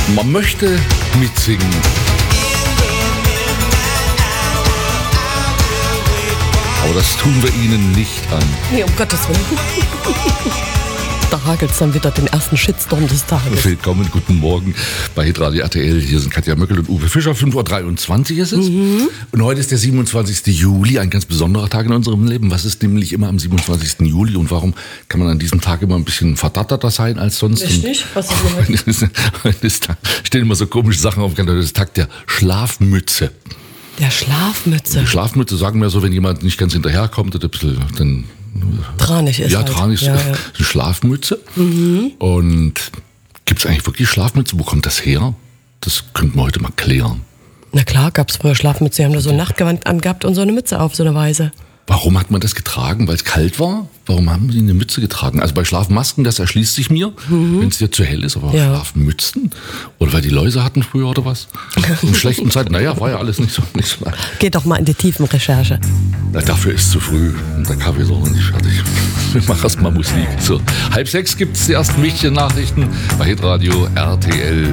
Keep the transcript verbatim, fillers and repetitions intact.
Man möchte mitsingen. Aber das tun wir Ihnen nicht an. Nee, um Gottes Willen. Da hagelt es dann wieder den ersten Shitstorm des Tages. Willkommen, guten Morgen bei Hitradio R T L. Hier sind Katja Möckel und Uwe Fischer. fünf Uhr dreiundzwanzig ist es. Mhm. Und heute ist der siebenundzwanzigsten Juli, ein ganz besonderer Tag in unserem Leben. Was ist nämlich immer am siebenundzwanzigsten Juli und warum kann man an diesem Tag immer ein bisschen verdatterter sein als sonst? Richtig, was ist es stehen immer so komische Sachen auf. Das ist Tag der Schlafmütze. Der Schlafmütze. Die Schlafmütze sagen wir so, wenn jemand nicht ganz hinterherkommt oder ein bisschen dann tranig ist. Ja, halt. tranig ist ja, ja. eine Schlafmütze. Mhm. Und gibt es eigentlich wirklich Schlafmütze? Wo kommt das her? Das könnten wir heute mal klären. Na klar, gab es früher Schlafmütze. Die haben da so ein Nachtgewand angehabt und so eine Mütze auf, so eine Weise. Warum hat man das getragen? Weil es kalt war? Warum haben sie eine Mütze getragen? Also bei Schlafmasken, das erschließt sich mir, mhm. wenn es dir zu hell ist, aber ja. Schlafmützen? Oder weil die Läuse hatten früher oder was? In schlechten Zeiten, naja, war ja alles nicht so. Nicht so Geht doch mal in die Tiefenrecherche. Na, dafür ist es zu früh und der Kaffee ist auch noch nicht fertig. Wir machen erst mal Musik. So, halb sechs gibt es die ersten wichtigen Nachrichten bei Hitradio R T L.